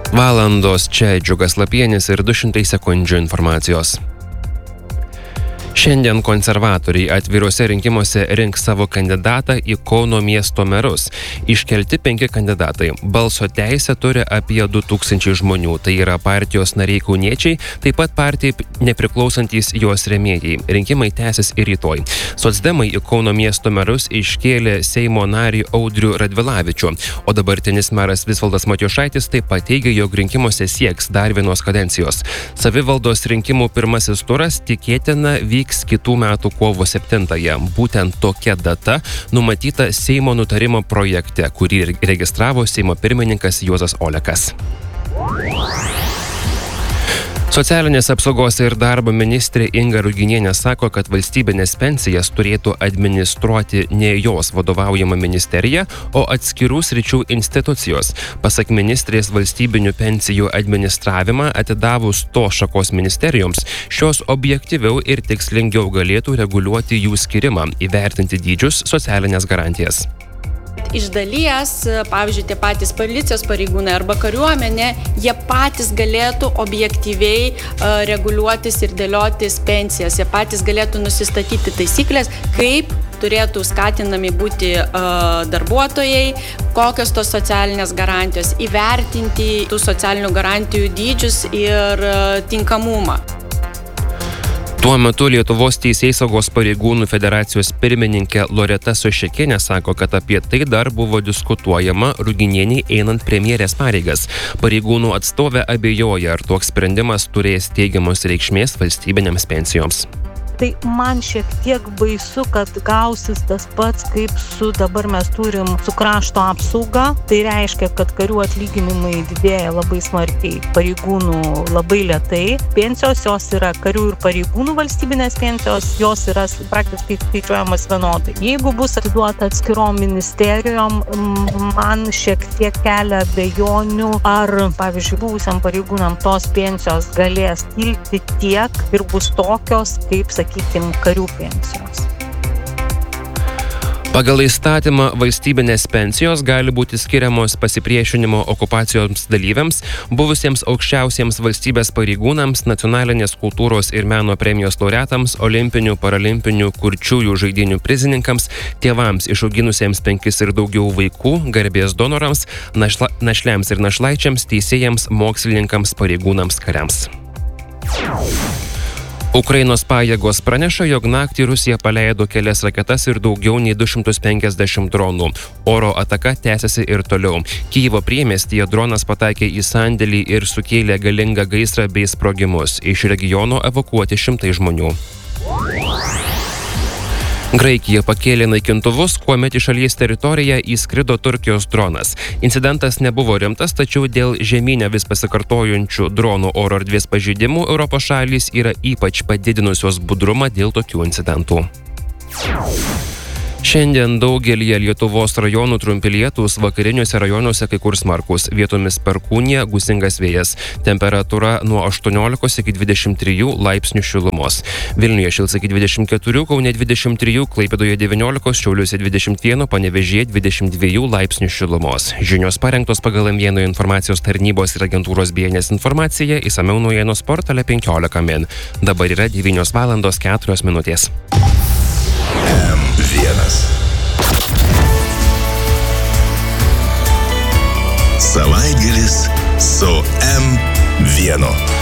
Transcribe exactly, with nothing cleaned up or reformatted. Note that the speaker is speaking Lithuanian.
Valandos čia Džiugas Lapienis ir du šimtai sekundžių informacijos. Šiandien konservatoriai atviruose rinkimuose rinks savo kandidatą į Kauno miesto merus. Iškelti penki kandidatai. Balso teisę turi apie du tūkstančiai žmonių. Tai yra partijos nariai kauniečiai, taip pat partijai nepriklausantys jos rėmėjai. Rinkimai tęsis ir rytoj. Socdemai į Kauno miesto merus iškėlė Seimo narį Audrių Radvilavičių, o dabartinis meras Visvaldas Matijošaitis taip pat teigia, jog rinkimuose sieks dar vienos kadencijos. Savivaldos rinkimų pirmasis turas tikėtina vyks kitų metų kovo septintąją. Būtent tokia data numatyta Seimo nutarimo projekte, kurį registravo Seimo pirmininkas Juozas Olekas. Socialinės apsaugos ir darbo ministrė Inga Ruginienė sako, kad valstybinės pensijas turėtų administruoti ne jos vadovaujama ministerija, o atskirų sričių institucijos. Pasak ministrės, valstybinių pensijų administravimą atidavus to šakos ministerijoms, šios objektyviau ir tikslingiau galėtų reguliuoti jų skirimą, įvertinti dydžius, socialinės garantijas. Iš dalies, pavyzdžiui, tie patys policijos pareigūnai arba kariuomenė, jie patys galėtų objektyviai uh, reguliuotis ir dėliotis pensijas. Jie patys galėtų nusistatyti taisyklės, kaip turėtų skatinami būti uh, darbuotojai, kokios tos socialinės garantijos, įvertinti tų socialinių garantijų dydžius ir uh, tinkamumą. Tuo metu Lietuvos teisėsaugos pareigūnų federacijos pirmininkė Loreta Soščekienė sako, kad apie tai dar buvo diskutuojama Ruginienei einant premjerės pareigas. Pareigūnų atstovė abejoja, ar toks sprendimas turės teigiamos reikšmės valstybinėms pensijoms. Tai man šiek tiek baisu, kad gausis tas pats, kaip su dabar mes turim su krašto apsauga. Tai reiškia, kad karių atlyginimai didėja labai smarkiai, pareigūnų labai lėtai. Pensijos jos yra karių ir pareigūnų valstybinės pensijos, jos yra praktiškai skaičiuojamas vienodai. Jeigu bus atiduota atskirom ministerijom, man šiek tiek kelia abejonių, ar, pavyzdžiui, buvusiam pareigūnam tos pensijos galės kilti tiek ir bus tokios, kaip, sakykime, sakykime, karių pensijos. Pagal įstatymą valstybinės pensijos gali būti skiriamos pasipriešinimo okupacijoms dalyviams, buvusiems aukščiausiems valstybės pareigūnams, nacionalinės kultūros ir meno premijos laureatams, olimpinių, paralimpinių, kurčiųjų žaidynių prizininkams, tėvams išauginusiems penkis ir daugiau vaikų, garbės donorams, našla, našliams ir našlaičiams, teisėjams, mokslininkams, pareigūnams, kariams. Ukrainos pajėgos praneša, jog naktį Rusija paleido kelias raketas ir daugiau nei du šimtus penkiasdešimt dronų. Oro ataka tęsiasi ir toliau. Kyjivo priemiestyje dronas pataikė į sandėlį ir sukėlė galingą gaisrą bei sprogimus. Iš regiono evakuoti šimtai žmonių. Graikija pakėlė naikintuvus, kuomet į šalies teritoriją įskrido Turkijos dronas. Incidentas nebuvo rimtas, tačiau dėl žemyne vis pasikartojančių dronų oro erdvės pažeidimų Europos šalys yra ypač padidinusios budrumą dėl tokių incidentų. Šiandien daugelyje Lietuvos rajonų trumpi lietūs, vakariniuose rajonuose kai kur smarkūs, vietomis perkūnija, gūsingas vėjas. Temperatūra nuo aštuoniolikos iki dvidešimt trijų laipsnių šilumos. Vilniuje šils iki dvidešimt keturių, Kaune dvidešimt trijų, Klaipėdoje devyniolikos, Šiauliuose dvidešimt vienas, Panevėžyje dvidešimt dviejų laipsnių šilumos. Žinios parengtos pagal M vienas informacijos tarnybos ir agentūros B N S informaciją, išsamiau naujienos portale penkiolika min. Dabar yra devynios valandos keturios minutės. M vienas. Savaitgalis su M vienu.